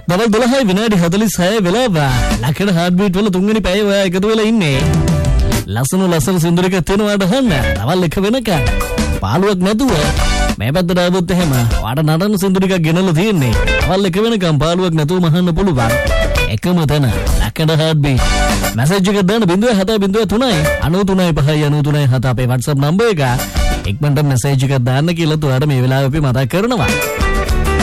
දවල් 12 විනාඩි 46 වෙලාව ලකඩ හાર્ට් බීට් වල තුන්වෙනි පැය ඔයා එකතු වෙලා ඉන්නේ. ලස්සන සින්දුරික තියෙනවාට හන්න දවල් 1 වෙනකන් පාළුවක් නැතුව මේ පැත්තට ආවොත් එහෙම වාට නටන සින්දුරික ගෙනලා තියෙන්නේ. දවල් 1 වෙනකන් පාළුවක් නැතුව මහන්න පුළුවන්. එකම තැන ලකඩ හાર્ට් බීට්. මැසේජ් එකක් දාන්න 0703 93 93 7 අපේ WhatsApp නම්බර් එක. ඉක්මනට මැසේජ් එකක් දාන්න කියලා තුවාට මේ වෙලාවේ අපි මතක් කරනවා.